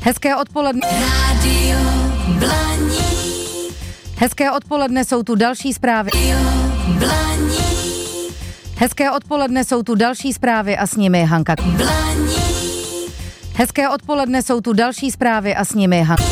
Hezké odpoledne. Rádio Blaník. Hezké odpoledne, jsou tu další zprávy. Blaník. Hezké odpoledne, jsou tu další zprávy a s nimi Hanka. Blaník. Hezké odpoledne, jsou tu další zprávy a s nimi Hanka.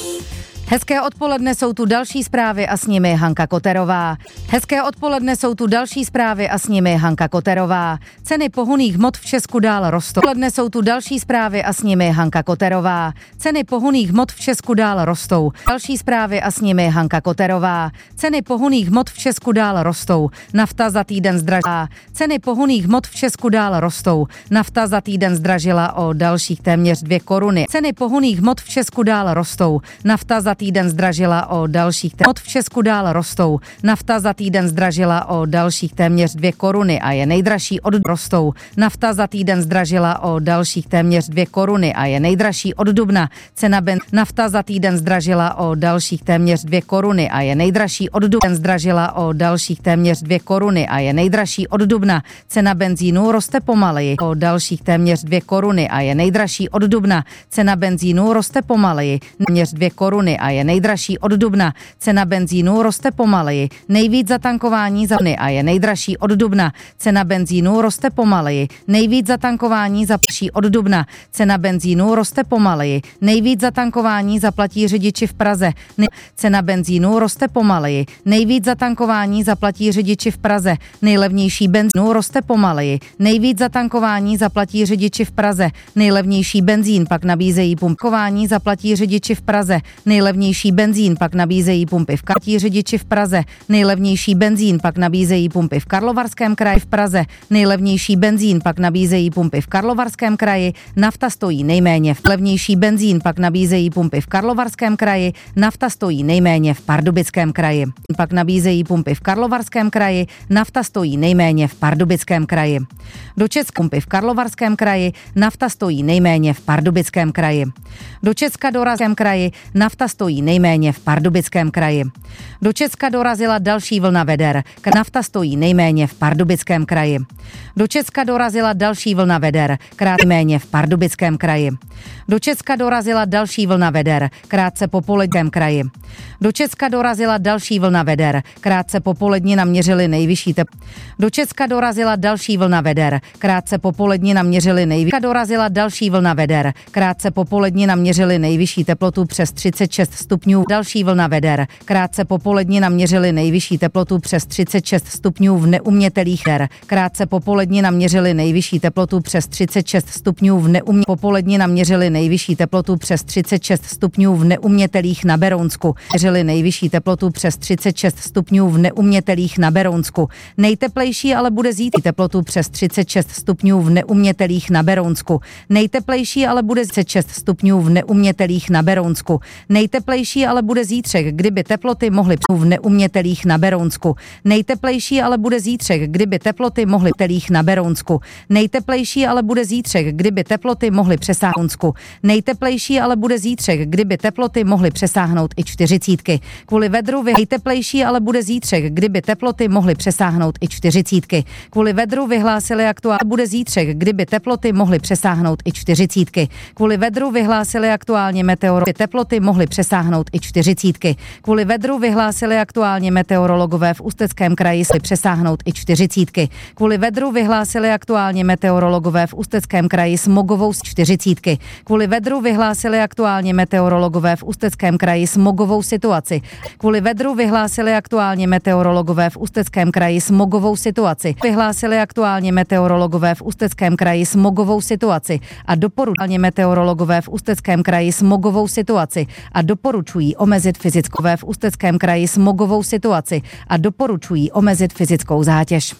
Hezké odpoledne, jsou tu další zprávy a s nimi Hanka Koterová. Hezké odpoledne, jsou tu další zprávy a s nimi Hanka Koterová. Ceny pohonných hmot v Česku dál rostou. Odpoledne jsou tu další zprávy a s nimi Hanka Koterová. Ceny pohonných hmot v Česku dál rostou. Další zprávy a s nimi Hanka Koterová. Ceny pohonných hmot v Česku dál rostou. Nafta za týden zdražila. Ceny pohonných hmot v Česku dál rostou. Nafta za týden zdražila o dalších téměř 2 koruny. Ceny pohonných hmot v Česku dál rostou. Nafta za týden zdražila o dalších hmot v Česku dál rostou. Nafta za týden zdražila o dalších téměř 2 koruny a je nejdražší od rostou. Nafta za týden zdražila o dalších téměř 2 koruny a je nejdražší od dubna. Cena nafta za týden zdražila o dalších téměř 2 koruny a je nejdražší od dubna. Zdražila o dalších téměř 2 koruny a je nejdražší od dubna. Cena benzínu roste pomaleji o dalších téměř 2 koruny a je nejdražší od dubna. Cena benzínu roste pomaleji téměř 2 koruny a je nejdražší od dubna. Cena benzínu roste pomaleji. Nejvíc zatankování za a je nejdražší od dubna. Cena benzínu roste pomaleji. Nejvíc zatankování zaplatí od dubna. Cena benzínu roste pomaleji. Nejvíc zatankování zaplatí řidiči v Praze. Cena benzínu roste pomaleji. Nejvíc zatankování zaplatí řidiči v Praze. Nejlevnější benzínu roste pomaleji. Nejvíc zatankování zaplatí řidiči v Praze. Nejlevnější benzín pak nabízejí pumpování zaplatí řidiči v Praze. Nejlevnější benzín pak nabízejí pumpy v Kartí řidiči v Praze. Nejlevnější benzín pak nabízejí pumpy v Karlovarském kraji v Praze. Nejlevnější benzín pak nabízejí pumpy v Karlovarském kraji. Nafta stojí nejméně v levnější benzín pak nabízejí pumpy v Karlovarském kraji. Nafta stojí nejméně v Pardubickém kraji. Pak nabízejí pumpy v Karlovarském kraji. Nafta stojí nejméně v Pardubickém kraji. Do Česka pumpy v Karlovarském kraji. Nafta stojí nejméně v Pardubickém kraji. Do Česka dorazím kraji. Nafta stojí nejméně v Pardubickém kraji. Do Česka dorazila další vlna veder. Nafta stojí nejméně v Pardubickém kraji. Do Česka dorazila další vlna veder. Krátce méně v Pardubickém kraji. Do Česka dorazila další vlna veder. Krátce po poledním kraji. Do Česka dorazila další vlna veder. Krátce po poledni naměřili nejvyšší teplotu. Do Česka dorazila další vlna veder. Krátce po poledni naměřili nejvyšší. Dorazila další vlna veder. Krátce po poledni naměřili nejvyšší teplotu přes 36 stupňů. Další vlna veder. Krátce po poledni naměřili nejvyšší teplotu přes 36 stupňů v neumětelých der. Krátce po poledni naměřili nejvyšší teplotu přes 36 stupňů v popoledni naměřili nejvyšší teplotu přes 36 stupňů v neumětelých na Berounsku. Měřili nejvyšší teplotu přes 36 stupňů v neumětelých na Berounsku. Nejteplejší ale bude zítra teplotu přes 36 stupňů v neumětelých na Berounsku. Nejteplejší ale bude 36 stupňů v neumětelých na Berounsku. Nejteplejší ale bude zítřek, kdyby teploty mohly v neumětelých na Berounsku. Nejteplejší ale bude zítřek, kdyby teploty mohly telích na Berounsku. Nejteplejší ale bude zítřek, kdyby teploty mohly přesáhnout. Nejteplejší ale bude zítřek, kdyby teploty mohly přesáhnout i 40. Kvůli vedru nejteplejší ale bude zítřek, kdyby teploty mohly přesáhnout i 40. Kvůli vedru vyhlásili aktuálně bude zítřek, kdyby teploty mohly přesáhnout i 40. Kvůli vedru vyhlásili aktuálně teploty mohly přesáhnout i 40. Kvůli vedru vyhlásili aktuálně meteorologové v Ústeckém kraji přesáhnout i 40. Kvůli vedru vyhlásili aktuálně meteorologové v Ústeckém kraji smogovou 40. Kvůli vedru vyhlásili aktuálně meteorologové v Ústeckém kraji smogovou situaci. Kvůli vedru vyhlásili aktuálně meteorologové v Ústeckém kraji smogovou situaci. Vyhlásili aktuálně meteorologové v Ústeckém kraji smogovou situaci a doporučují meteorologové v Ústeckém kraji smogovou situaci a doporučují omezit fyzickové v Ústeckém kraji smogovou situaci a doporučují omezit fyzickou zátěž.